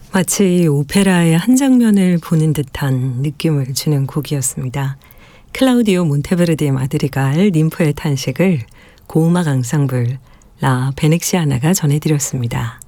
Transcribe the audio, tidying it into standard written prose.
마치 오페라의 한 장면을 보는 듯한 느낌을 주는 곡이었습니다. 클라우디오 몬테베르디 마드리갈 ним프의 탄식을 고음악 앙상블 라 베넥시아나가 전해드렸습니다.